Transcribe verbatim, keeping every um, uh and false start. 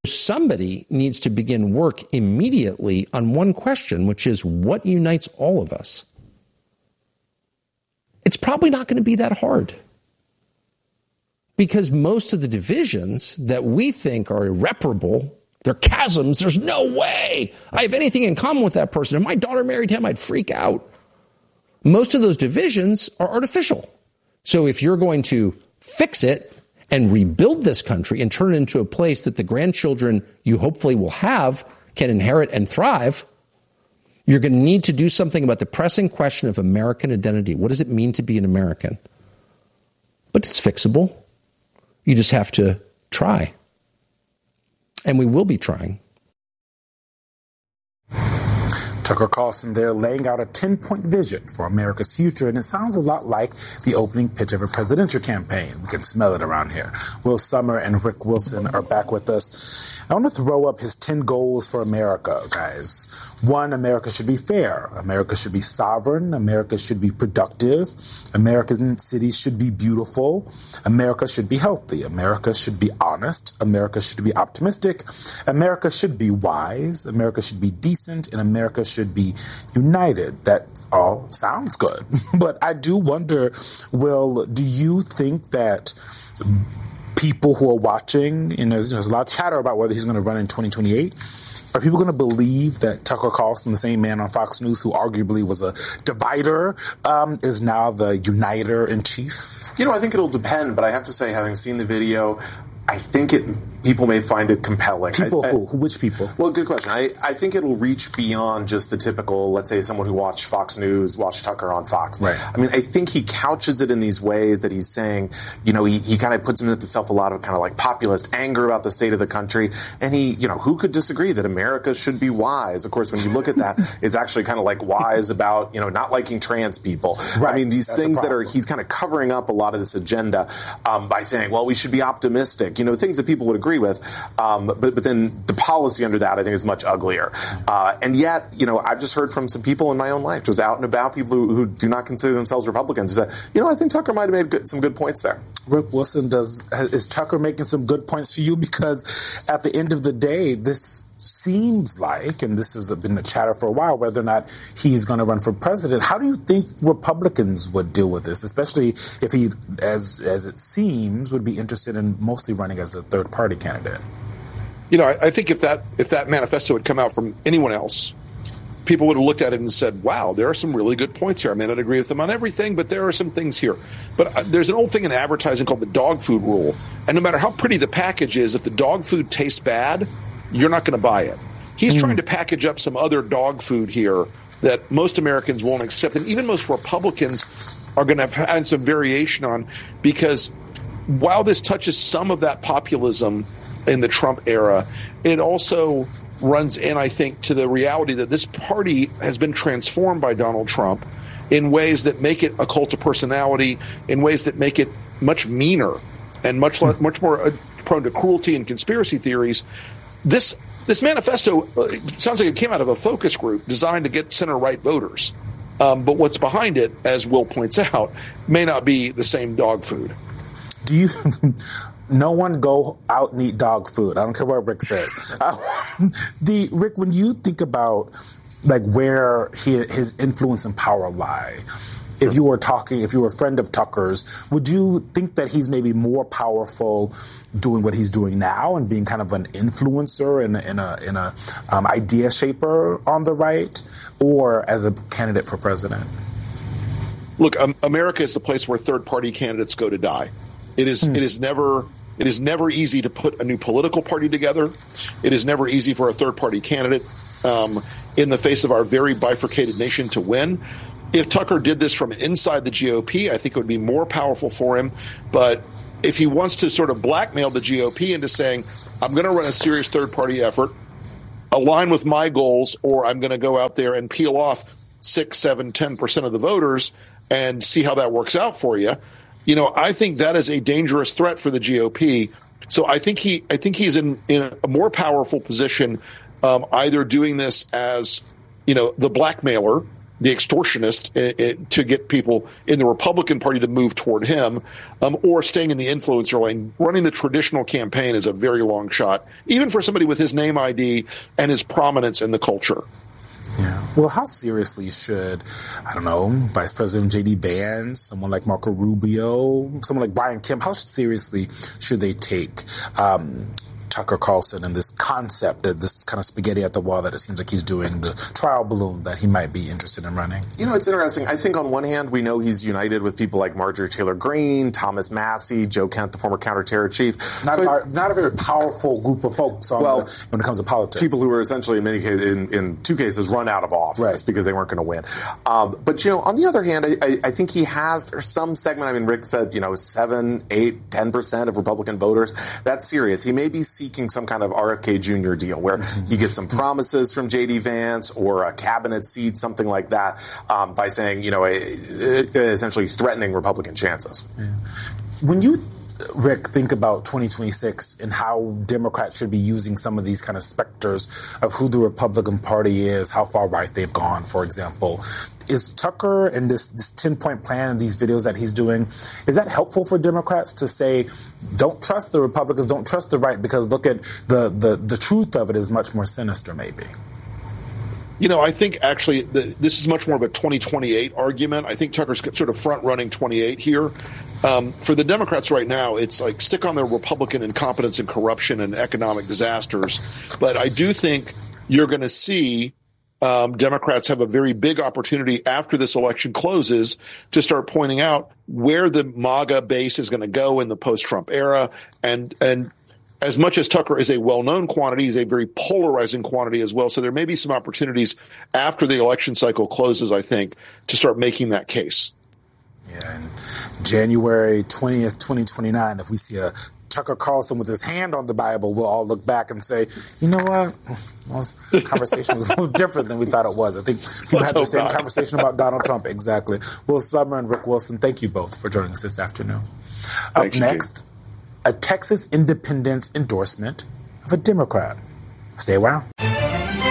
Somebody needs to begin work immediately on one question, which is what unites all of us? It's probably not going to be that hard, because most of the divisions that we think are irreparable, they're chasms. There's no way I have anything in common with that person. If my daughter married him, I'd freak out. Most of those divisions are artificial. So if you're going to fix it and rebuild this country and turn it into a place that the grandchildren you hopefully will have can inherit and thrive, you're going to need to do something about the pressing question of American identity. What does it mean to be an American? But it's fixable. You just have to try. And we will be trying. Tucker Carlson there laying out a ten-point vision for America's future, and it sounds a lot like the opening pitch of a presidential campaign. We can smell it around here. Will Sommer and Rick Wilson are back with us. I want to throw up his ten goals for America, guys. One, America should be fair. America should be sovereign. America should be productive. American cities should be beautiful. America should be healthy. America should be honest. America should be optimistic. America should be wise. America should be decent. And America should be united. That all sounds good. But I do wonder, Will, do you think that people who are watching, and there's, there's a lot of chatter about whether he's going to run in twenty twenty-eight, are people going to believe that Tucker Carlson, the same man on Fox News who arguably was a divider, um, is now the uniter in chief? You know, I think it'll depend, but I have to say, having seen the video, I think it people may find it compelling. People I, I, who? Which people? Well, good question. I, I think it'll reach beyond just the typical, let's say, someone who watched Fox News, watched Tucker on Fox. Right. I mean, I think he couches it in these ways that he's saying, you know, he, he kind of puts himself a lot of kind of like populist anger about the state of the country. And he, you know, who could disagree that America should be wise? Of course, when you look at that, it's actually kind of like wise about, you know, not liking trans people. Right. I mean, these That's things the that are, he's kind of covering up a lot of this agenda um, by saying, well, we should be optimistic, you know, things that people would agree with. Um, but, but then the policy under that, I think, is much uglier. Uh, and yet, you know, I've just heard from some people in my own life, just out and about, people who, who do not consider themselves Republicans, who said, you know, I think Tucker might have made good, some good points there. Rick Wilson, does is Tucker making some good points for you? Because at the end of the day, this seems like, and this has been the chatter for a while, whether or not he's going to run for president. How do you think Republicans would deal with this, especially if he, as as it seems, would be interested in mostly running as a third-party candidate? You know, I, I think if that if that manifesto had come out from anyone else, people would have looked at it and said, wow, there are some really good points here. I may not agree with them on everything, but there are some things here. But uh, there's an old thing in advertising called the dog food rule. And no matter how pretty the package is, if the dog food tastes bad, you're not going to buy it. He's mm. trying to package up some other dog food here that most Americans won't accept. And even most Republicans are going to have had some variation on, because while this touches some of that populism in the Trump era, it also runs in, I think, to the reality that this party has been transformed by Donald Trump in ways that make it a cult of personality, in ways that make it much meaner and much less, much more prone to cruelty and conspiracy theories. This this manifesto uh, sounds like it came out of a focus group designed to get center-right voters. Um, but what's behind it, as Will points out, may not be the same dog food. Do you... No one go out and eat dog food. I don't care what Rick says. Uh, the Rick, when you think about like where he, his influence and power lie, if you were talking, if you were a friend of Tucker's, would you think that he's maybe more powerful doing what he's doing now and being kind of an influencer and in a in a um, idea shaper on the right, or as a candidate for president? Look, um, America is the place where third-party candidates go to die. It is. Hmm. It is never. It is never easy to put a new political party together. It is never easy for a third-party candidate um, in the face of our very bifurcated nation to win. If Tucker did this from inside the G O P, I think it would be more powerful for him. But if he wants to sort of blackmail the G O P into saying, I'm going to run a serious third-party effort, align with my goals, or I'm going to go out there and peel off six, seven, ten percent of the voters and see how that works out for you, you know, I think that is a dangerous threat for the G O P. So I think he, I think he's in, in a more powerful position, um, either doing this as, you know, the blackmailer the extortionist uh, uh, to get people in the Republican Party to move toward him, um, or staying in the influencer lane. Running the traditional campaign is a very long shot, even for somebody with his name I D and his prominence in the culture. Yeah. Well, how seriously should, I don't know, Vice President J D Vance, someone like Marco Rubio, someone like Brian Kemp, how seriously should they take um, Tucker Carlson and this concept, this kind of spaghetti at the wall that it seems like he's doing, the trial balloon that he might be interested in running? You know, it's interesting. I think on one hand, we know he's united with people like Marjorie Taylor Greene, Thomas Massie, Joe Kent, the former counterterror chief. Not, so a, not a very powerful group of folks on well, the, when it comes to politics. People who were essentially, in many cases, in, in two cases, run out of office right. because they weren't going to win. Um, but, you know, on the other hand, I, I, I think he has, there's some segment, I mean, Rick said, you know, seven, eight, ten percent of Republican voters. That's serious. He may be seeking some kind of R F K Junior deal where he gets some promises from J D Vance or a cabinet seat, something like that, um, by saying, you know, essentially threatening Republican chances. Yeah. When you, Rick, think about twenty twenty-six and how Democrats should be using some of these kind of specters of who the Republican Party is, how far right they've gone, for example, is Tucker and this, this ten-point plan and these videos that he's doing, is that helpful for Democrats to say, don't trust the Republicans, don't trust the right, because look at the, the, the truth of it is much more sinister, maybe? You know, I think actually the, this is much more of a twenty twenty-eight argument. I think Tucker's sort of front-running twenty-eight here. Um, for the Democrats right now, it's like stick on their Republican incompetence and corruption and economic disasters. But I do think you're going to see um, Democrats have a very big opportunity after this election closes to start pointing out where the MAGA base is going to go in the post-Trump era. And, and as much as Tucker is a well-known quantity, he's a very polarizing quantity as well. So there may be some opportunities after the election cycle closes, I think, to start making that case. Yeah, and January twentieth, twenty twenty-nine, if we see a Tucker Carlson with his hand on the Bible, we'll all look back and say, you know what? Well, the conversation was a little different than we thought it was. I think people Let's had the same not. conversation about Donald Trump. Exactly. Will Summer and Rick Wilson, thank you both for joining us this afternoon. Thanks, Up next, a Texas independence endorsement of a Democrat. Stay around.